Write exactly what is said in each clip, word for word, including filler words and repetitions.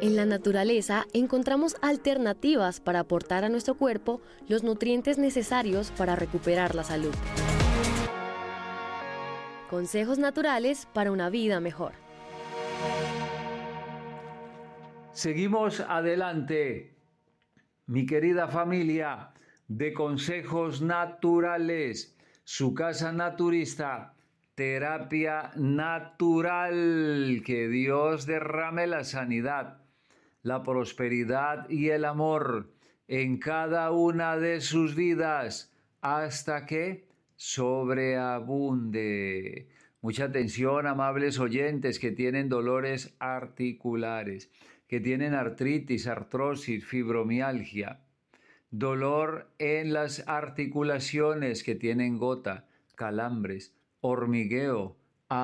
En la naturaleza encontramos alternativas para aportar a nuestro cuerpo los nutrientes necesarios para recuperar la salud. Consejos naturales para una vida mejor. Seguimos adelante, mi querida familia de Consejos Naturales, su casa naturista, terapia natural. Que Dios derrame la sanidad, la prosperidad y el amor en cada una de sus vidas hasta que sobreabunde. Mucha atención, amables oyentes que tienen dolores articulares, que tienen artritis, artrosis, fibromialgia, dolor en las articulaciones, que tienen gota, calambres, hormigueo,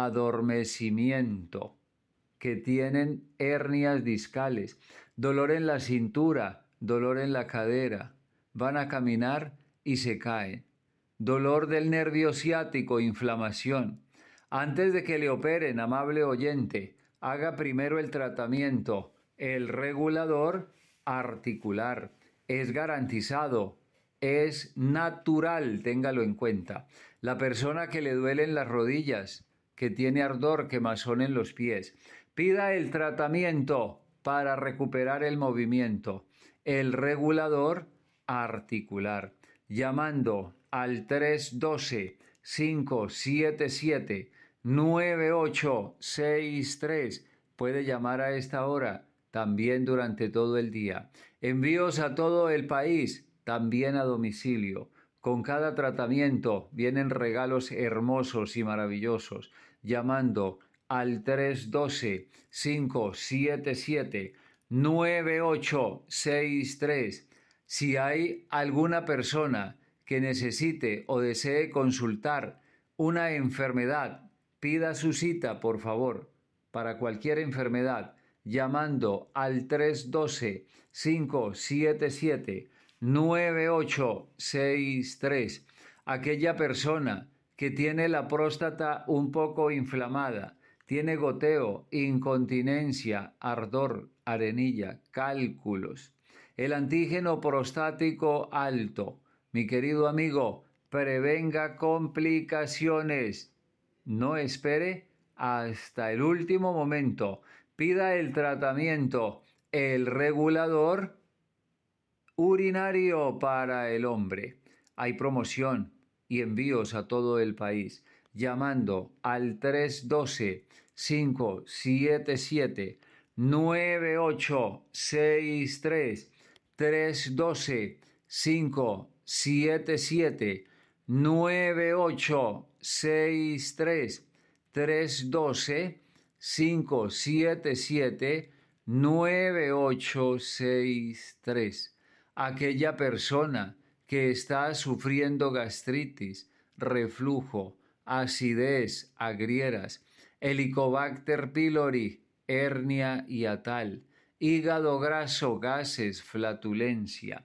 adormecimiento, que tienen hernias discales, dolor en la cintura, dolor en la cadera, van a caminar y se caen, dolor del nervio ciático, inflamación. Antes de que le operen, amable oyente, haga primero el tratamiento, el regulador articular. Es garantizado, es natural, téngalo en cuenta. La persona que le duelen las rodillas, que tiene ardor, quemazón en los pies, pida el tratamiento para recuperar el movimiento, el regulador articular, llamando al tres uno dos, cinco siete siete, nueve ocho seis tres. Puede llamar a esta hora, también durante todo el día. Envíos a todo el país, también a domicilio. Con cada tratamiento vienen regalos hermosos y maravillosos, llamando al tres uno dos, cinco siete siete, nueve ocho seis tres. Si hay alguna persona que necesite o desee consultar una enfermedad, pida su cita, por favor, para cualquier enfermedad, llamando al tres uno dos, cinco siete siete, nueve ocho seis tres. Aquella persona que tiene la próstata un poco inflamada, tiene goteo, incontinencia, ardor, arenilla, cálculos, el antígeno prostático alto, mi querido amigo, prevenga complicaciones. No espere hasta el último momento. Pida el tratamiento, el regulador urinario para el hombre. Hay promoción y envíos a todo el país, llamando al tres uno dos, cinco siete siete, nueve ocho seis tres, tres uno dos, cinco siete siete, nueve ocho seis tres, tres uno dos, cinco siete siete, nueve ocho seis tres. Aquella persona que está sufriendo gastritis, reflujo, acidez, agrieras, Helicobacter pylori, hernia hiatal, hígado graso, gases, flatulencia,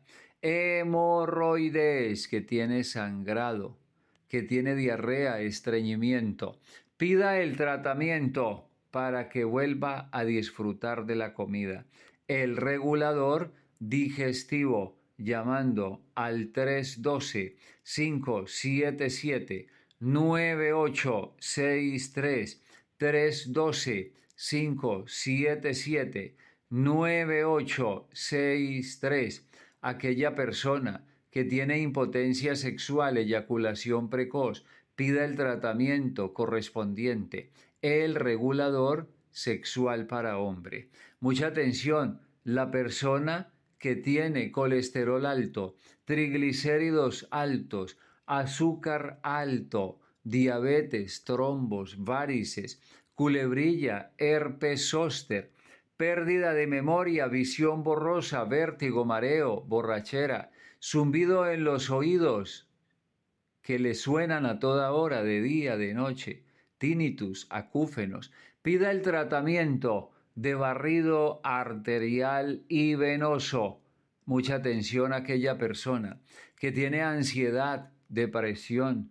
hemorroides, que tiene sangrado, que tiene diarrea, estreñimiento, pida el tratamiento para que vuelva a disfrutar de la comida. El regulador digestivo, llamando al tres uno dos, cinco siete siete, nueve ocho seis tres, tres uno dos, cinco siete siete, nueve ocho seis tres. Aquella persona que tiene impotencia sexual, eyaculación precoz, pida el tratamiento correspondiente, el regulador sexual para hombre. Mucha atención, la persona que tiene colesterol alto, triglicéridos altos, azúcar alto, diabetes, trombos, varices, culebrilla, herpes zóster, pérdida de memoria, visión borrosa, vértigo, mareo, borrachera, zumbido en los oídos que le suenan a toda hora, de día, de noche, tinnitus, acúfenos. Pida el tratamiento de barrido arterial y venoso. Mucha atención a aquella persona que tiene ansiedad, depresión,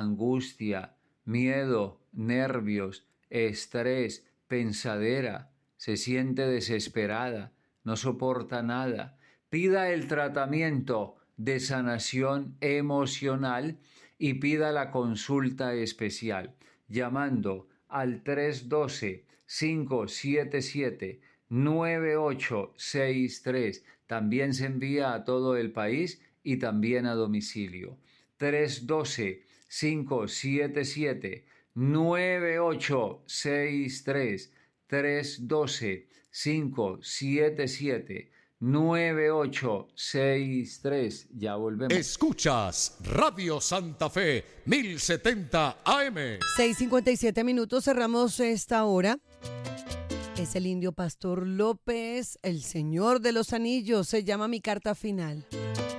angustia, miedo, nervios, estrés, pensadera, se siente desesperada, no soporta nada, pida el tratamiento de sanación emocional y pida la consulta especial llamando al tres uno dos, cinco siete siete, nueve ocho seis tres. También se envía a todo el país y también a domicilio. tres uno dos, cinco siete siete, nueve ocho seis tres. tres uno dos, cinco siete siete, nueve ocho seis tres. Ya volvemos. Escuchas Radio Santa Fe mil setenta A M. seis cincuenta y siete minutos, cerramos esta hora. Es el Indio Pastor López, el Señor de los Anillos, se llama Mi Carta Final.